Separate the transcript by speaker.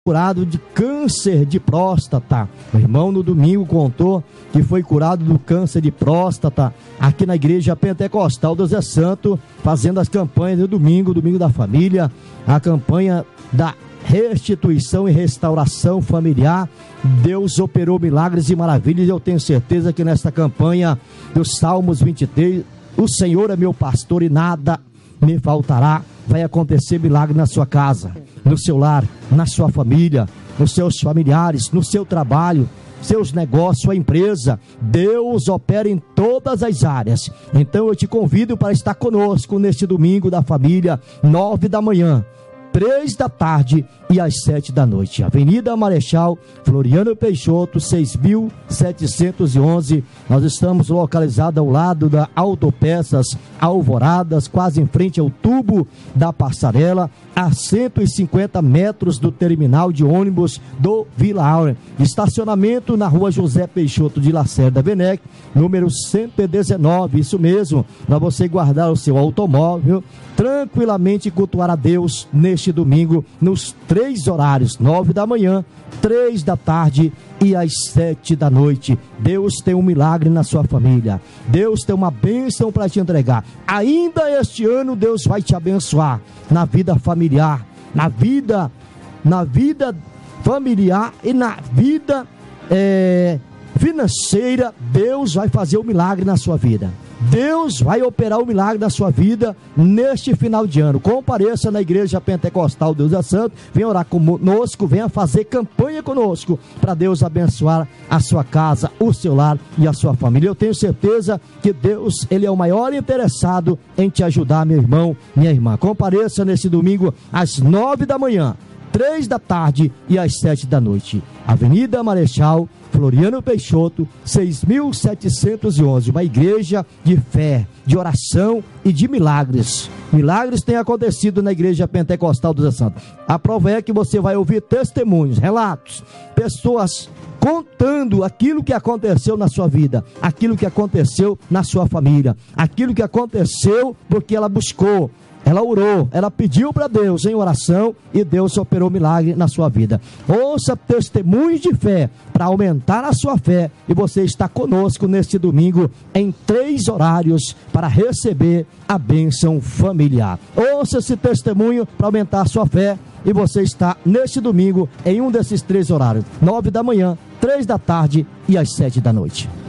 Speaker 1: curado de câncer de próstata. O irmão no domingo contou que foi curado do câncer de próstata aqui na Igreja Pentecostal do Zé Santo, fazendo as campanhas do domingo da família, a campanha da restituição e restauração familiar. Deus operou milagres e maravilhas. Eu tenho certeza que nesta campanha dos Salmos 23, o Senhor é meu pastor e nada me faltará. Vai acontecer milagre na sua casa, no seu lar, na sua família, nos seus familiares, no seu trabalho, seus negócios, sua empresa. Deus opera em todas as áreas. Então eu te convido para estar conosco neste domingo da família, 9 da manhã, 3 da tarde e às 7 da noite. Avenida Marechal Floriano Peixoto, 6.711. Nós estamos localizados ao lado da Autopeças Alvoradas, quase em frente ao tubo da passarela, a 150 metros do terminal de ônibus do Vila Aurea. Estacionamento na rua José Peixoto de Lacerda Venec, número 119, isso mesmo, para você guardar o seu automóvel tranquilamente e cultuar a Deus neste domingo, nos 3 horários, 9 da manhã, 3 da tarde e às 7 da noite. Deus tem um milagre na sua família. Deus tem uma bênção para te entregar. Ainda este ano Deus vai te abençoar na vida familiar, na vida familiar e na vida financeira. Deus vai fazer um milagre na sua vida. Deus vai operar o milagre da sua vida neste final de ano. Compareça na Igreja Pentecostal Deus é Santo, venha orar conosco, venha fazer campanha conosco, para Deus abençoar a sua casa, o seu lar e a sua família. Eu tenho certeza que Deus, Ele é o maior interessado em te ajudar, meu irmão, minha irmã. Compareça nesse domingo às 9 da manhã, 3 da tarde e às 7 da noite. Avenida Marechal Floriano Peixoto, 6.711, uma igreja de fé, de oração e de milagres. Milagres têm acontecido na Igreja Pentecostal do Zé Santo. A prova é que você vai ouvir testemunhos, relatos, pessoas contando aquilo que aconteceu na sua vida, aquilo que aconteceu na sua família, aquilo que aconteceu porque ela buscou, ela orou, ela pediu para Deus em oração e Deus operou milagre na sua vida. Ouça testemunhos de fé para aumentar a sua fé, e você está conosco neste domingo em 3 horários para receber a bênção familiar. Ouça esse testemunho para aumentar a sua fé, e você está neste domingo em um desses 3 horários, 9 da manhã, 3 da tarde e às 7 da noite.